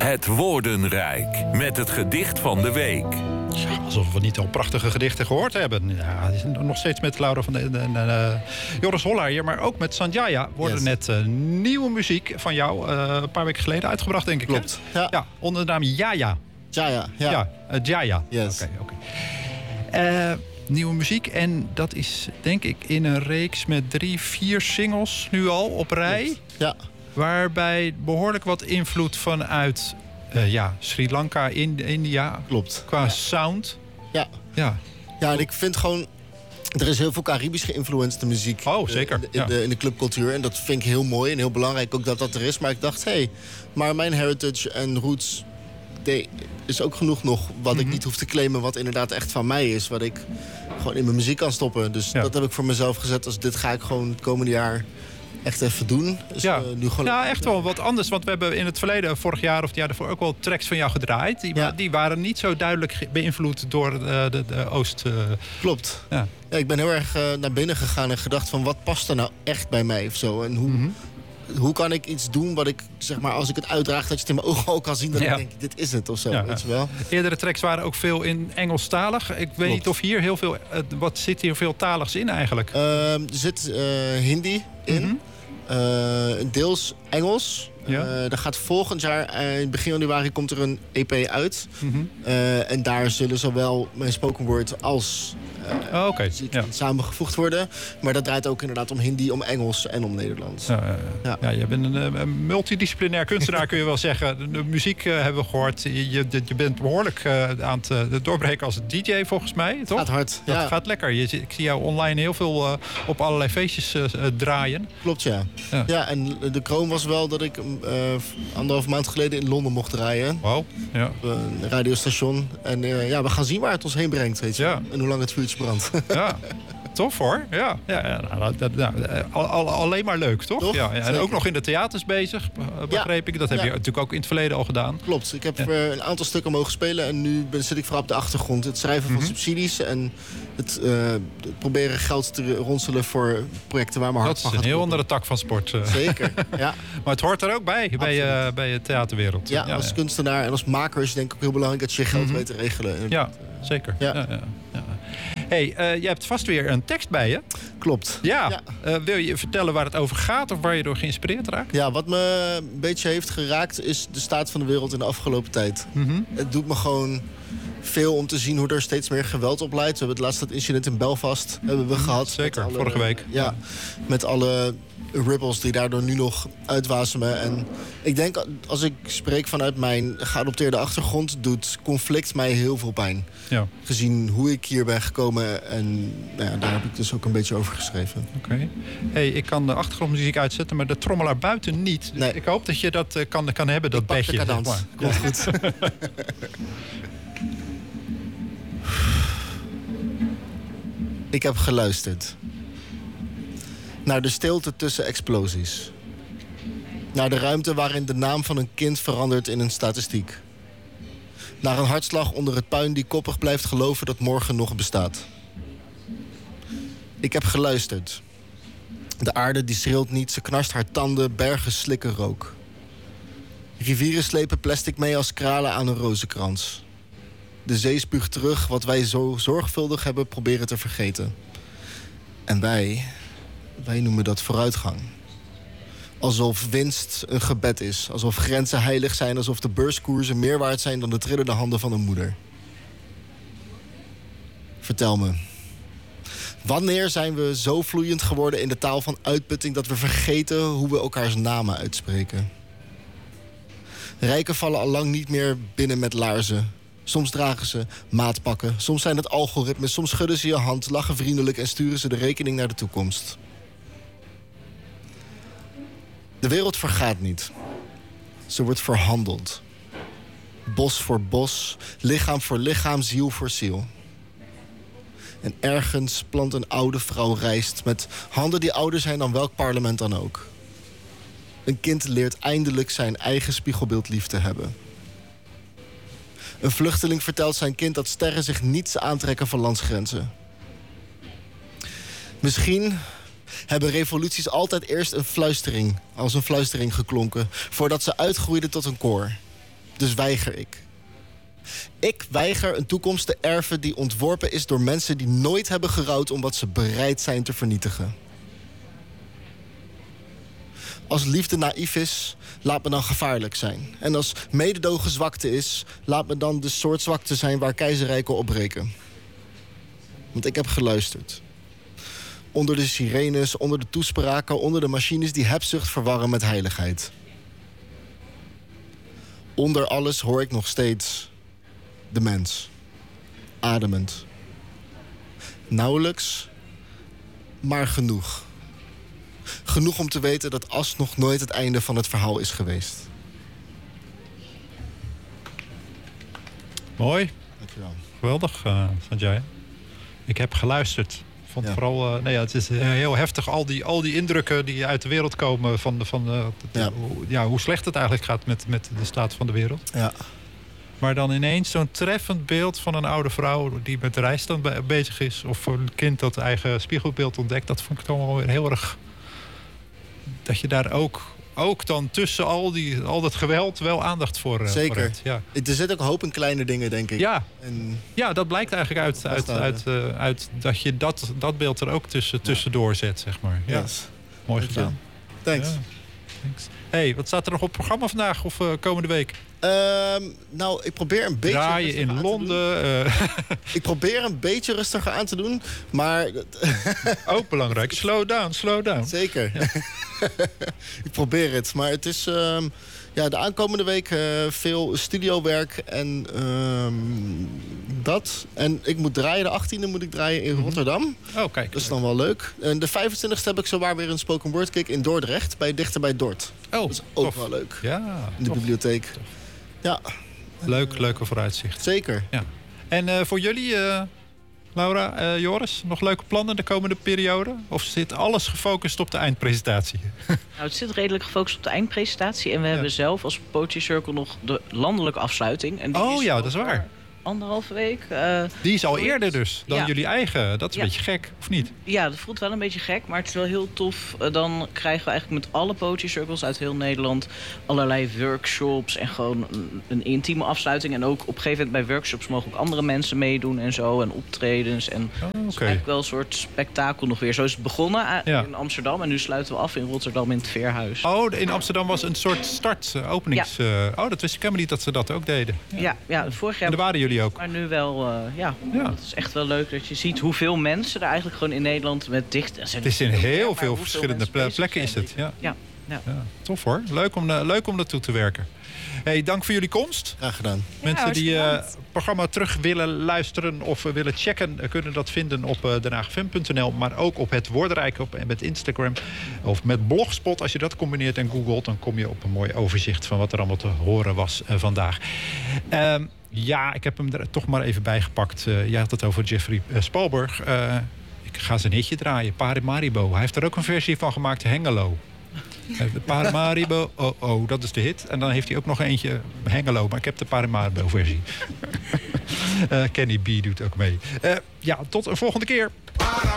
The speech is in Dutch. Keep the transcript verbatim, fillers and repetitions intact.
Het Woordenrijk met het gedicht van de week. Ja, alsof we niet al prachtige gedichten gehoord hebben. Ja, nog steeds met Laura van de, de, de uh, Joris Hollaar hier, maar ook met Sanjaya worden yes. net uh, nieuwe muziek van jou uh, een paar weken geleden uitgebracht, denk ik. Klopt. Ja. Ja, onder de naam Jaya. Jaya, ja. Ja, uh, Jaya. Yes. Oké, oké. Uh, nieuwe muziek en dat is denk ik in een reeks met drie, vier singles nu al op rij. Klopt. Ja. Waarbij behoorlijk wat invloed vanuit uh, ja, Sri Lanka, in, India. Klopt. Qua ja. sound. Ja. Ja. Ja, en ik vind gewoon... Er is heel veel Caribisch geïnfluenced muziek. Oh, zeker. In, in, ja. de, in de clubcultuur. En dat vind ik heel mooi en heel belangrijk ook dat dat er is. Maar ik dacht, hé, hey, maar mijn heritage en roots... De, is ook genoeg nog wat mm-hmm. ik niet hoef te claimen... wat inderdaad echt van mij is. Wat ik gewoon in mijn muziek kan stoppen. Dus ja. dat heb ik voor mezelf gezet. Als dit ga ik gewoon het komende jaar... echt even doen. Dus, ja. uh, nu gewoon... ja, echt wel wat anders. Want we hebben in het verleden, vorig jaar of het jaar daarvoor... ook wel tracks van jou gedraaid. Die, ja. die waren niet zo duidelijk beïnvloed door de, de, de Oost... Uh... Klopt. Ja. Ja, ik ben heel erg uh, naar binnen gegaan en gedacht van... wat past er nou echt bij mij of zo? En hoe, mm-hmm. hoe kan ik iets doen wat ik, zeg maar... als ik het uitdraag, dat je het in mijn ogen ook kan zien... dat ja. ik denk, dit is het of zo. Ja, weet je wel? Eerdere tracks waren ook veel in Engelstalig. Ik weet Klopt. niet of hier heel veel... Uh, wat zit hier veel taligs in eigenlijk? Uh, er zit uh, Hindi in... Mm-hmm. Uh, deels Engels. Ja. Uh, er gaat volgend jaar, uh, in begin januari, komt er een E P uit. Mm-hmm. Uh, en daar zullen zowel mijn spoken word als uh, oh, okay. ja. samengevoegd worden. Maar dat draait ook inderdaad om Hindi, om Engels en om Nederlands. Ja, ja. ja. ja je bent een, een multidisciplinair kunstenaar, kun je wel zeggen. De muziek uh, hebben we gehoord. Je, je, je bent behoorlijk uh, aan het uh, doorbreken als D J, volgens mij. Toch? Gaat hard. Dat ja. gaat lekker. Je, ik zie jou online heel veel uh, op allerlei feestjes uh, draaien. Klopt, ja. ja. Ja, en de kroon was wel dat ik uh, anderhalf maand geleden in Londen mocht draaien. Wow, ja. Op een radiostation. En uh, ja, we gaan zien waar het ons heen brengt, weet je. Ja. En hoe lang het vuurtje brandt. Ja, tof hoor. Ja, ja, nou, dat, nou, al, al, alleen maar leuk, toch? toch? Ja, ja. En ook nog in de theaters bezig, begreep ja. ik. Dat heb ja. je natuurlijk ook in het verleden al gedaan. Klopt. Ik heb ja. een aantal stukken mogen spelen. En nu ben, zit ik vooral op de achtergrond. Het schrijven van mm-hmm. subsidies en het, uh, het proberen geld te ronselen voor projecten waar mijn hart van gaat. Dat is een heel andere tak van sport. Zeker, ja. Maar het hoort er ook bij, bij, uh, bij de theaterwereld. Ja, ja als ja. kunstenaar en als maker is denk ik ook heel belangrijk dat je je geld mm-hmm. weet te regelen. En ja, zeker. Ja. Ja, ja, ja. Hey, uh, je hebt vast weer een tekst bij je. Klopt. Ja. ja. Uh, wil je vertellen waar het over gaat of waar je door geïnspireerd raakt? Ja, wat me een beetje heeft geraakt is de staat van de wereld in de afgelopen tijd. Mm-hmm. Het doet me gewoon veel om te zien hoe er steeds meer geweld op leidt. We hebben het laatste incident in Belfast hebben we gehad. Zeker, alle, vorige week. Ja, ja, met alle ripples die daardoor nu nog uitwasemen. En ik denk, als ik spreek vanuit mijn geadopteerde achtergrond, doet conflict mij heel veel pijn. Ja. Gezien hoe ik hier ben gekomen. En nou ja, daar heb ik dus ook een beetje over geschreven. Oké. Okay. Hey, ik kan de achtergrondmuziek uitzetten, maar de trommelaar buiten niet. Dus nee. Ik hoop dat je dat uh, kan, kan hebben, dat ik pak bedje. de cadans. Zeg maar. Komt goed. Ik heb geluisterd naar de stilte tussen explosies. Naar de ruimte waarin de naam van een kind verandert in een statistiek. Naar een hartslag onder het puin die koppig blijft geloven dat morgen nog bestaat. Ik heb geluisterd. De aarde die schreeuwt niet, ze knarst haar tanden, bergen slikken rook. Rivieren slepen plastic mee als kralen aan een rozenkrans. De zee spuugt terug wat wij zo zorgvuldig hebben proberen te vergeten. En wij, wij noemen dat vooruitgang. Alsof winst een gebed is. Alsof grenzen heilig zijn. Alsof de beurskoersen meer waard zijn dan de trillende handen van een moeder. Vertel me. Wanneer zijn we zo vloeiend geworden in de taal van uitputting dat we vergeten hoe we elkaars namen uitspreken? Rijken vallen al lang niet meer binnen met laarzen. Soms dragen ze maatpakken, soms zijn het algoritmes, soms schudden ze je hand, lachen vriendelijk en sturen ze de rekening naar de toekomst. De wereld vergaat niet. Ze wordt verhandeld. Bos voor bos, lichaam voor lichaam, ziel voor ziel. En ergens plant een oude vrouw rijst met handen die ouder zijn dan welk parlement dan ook. Een kind leert eindelijk zijn eigen spiegelbeeld lief te hebben. Een vluchteling vertelt zijn kind dat sterren zich niets aantrekken van landsgrenzen. Misschien hebben revoluties altijd eerst een fluistering, als een fluistering geklonken, voordat ze uitgroeiden tot een koor. Dus weiger ik. Ik weiger een toekomst te erven die ontworpen is door mensen die nooit hebben gerouwd om wat ze bereid zijn te vernietigen. Als liefde naïef is, laat me dan gevaarlijk zijn. En als mededogen zwakte is, laat me dan de soort zwakte zijn waar keizerrijken op breken. Want ik heb geluisterd. Onder de sirenes, onder de toespraken, onder de machines die hebzucht verwarren met heiligheid. Onder alles hoor ik nog steeds de mens. Ademend. Nauwelijks, maar genoeg. Genoeg om te weten dat as nog nooit het einde van het verhaal is geweest. Mooi. Dankjewel. Geweldig, uh, Sanjaya. Ik heb geluisterd. Vond Ja. vooral, uh, nee, ja, het is uh, heel heftig. Al die, al die indrukken die uit de wereld komen van, de, van uh, de, Ja. Hoe, ja, hoe slecht het eigenlijk gaat met, met de staat van de wereld. Ja. Maar dan ineens zo'n treffend beeld van een oude vrouw die met de rijstand be- bezig is. Of een kind dat eigen spiegelbeeld ontdekt. Dat vond ik toch wel weer heel erg. Dat je daar ook, ook dan tussen al, die, al dat geweld wel aandacht voor, uh, Zeker. voor hebt. Ja. Er zit ook een hoop in kleine dingen, denk ik. Ja. En Ja, dat blijkt eigenlijk uit, uit, uit, uh, uit dat je dat, dat beeld er ook tussen, tussendoor zet, zeg maar. Ja, yes. mooi Dankjewel. gedaan. Thanks. Ja, thanks. Hey, wat staat er nog op het programma vandaag of uh, komende week? Um, nou, ik probeer een beetje... Draaien rustiger in aan te Londen. Uh, doen. Ik probeer een beetje rustiger aan te doen, maar... ook belangrijk. Slow down, slow down. Zeker. Ja. Ik probeer het, maar het is... Um, ja, de aankomende week uh, veel studiowerk en um, dat. En ik moet draaien, de achttiende moet ik draaien in Mm-hmm. Rotterdam. Oh, kijk. Dat is dan wel leuk. En de vijfentwintigste heb ik zowaar weer een spoken word kick in Dordrecht, bij Dichter bij Dort. Oh, Dat is ook tof. wel leuk. Ja, In de tof. bibliotheek. Ja, Leuk, leuke vooruitzicht. zeker. Ja. En uh, voor jullie, uh, Laura, uh, Joris, nog leuke plannen de komende periode? Of zit alles gefocust op de eindpresentatie? Nou, het zit redelijk gefocust op de eindpresentatie. En we Ja. hebben zelf als Poetry Circle nog de landelijke afsluiting. En die Oh ja, dat is over waar. Anderhalve week. Uh, Die is al Zoiets. eerder dus dan Ja. jullie eigen. Dat is een Ja. beetje gek, of niet? ja, dat voelt wel een beetje gek, maar het is wel heel tof. Uh, dan krijgen we eigenlijk met alle Poetry Circles uit heel Nederland allerlei workshops en gewoon een, een intieme afsluiting. En ook op een gegeven moment bij workshops mogen ook andere mensen meedoen en zo. En optredens. En Oh, het is oké. eigenlijk wel een soort spektakel nog weer. Zo is het begonnen uh, Ja. in Amsterdam. En nu sluiten we af in Rotterdam in het Veerhuis. Oh, in Amsterdam was een soort start, uh, openings... uh, oh, dat wist ik helemaal niet dat ze dat ook deden. Ja, ja, vorig En jaar... daar waren jullie ook. Maar nu wel, uh, ja, Ja. het is echt wel leuk dat je ziet hoeveel mensen er eigenlijk gewoon in Nederland met dicht... Het is in heel veel verschillende ple- plekken is het. Ja. Ja, ja. Ja, tof hoor. Leuk om, uh, leuk om naartoe te werken. Hey, dank voor jullie komst. Graag gedaan. Mensen die hartstikke het bedankt. programma terug willen luisteren of uh, willen checken, uh, kunnen dat vinden op uh, den haag f m punt n l, maar ook op het Woordenrijk op, en met Instagram of met Blogspot. Als je dat combineert en googelt, dan kom je op een mooi overzicht van wat er allemaal te horen was uh, vandaag. Um, ja, ik heb hem er toch maar even bij gepakt. Uh, jij had het over Jeffrey uh, Spalberg. Uh, ik ga zijn hitje draaien, Paramaribo. Hij heeft er ook een versie van gemaakt, Hengelo. Paramaribo, oh oh, dat is de hit. En dan heeft hij ook nog eentje, Hengelo, maar ik heb de Paramaribo versie. uh, Kenny B doet ook mee. Uh, ja, tot een volgende keer.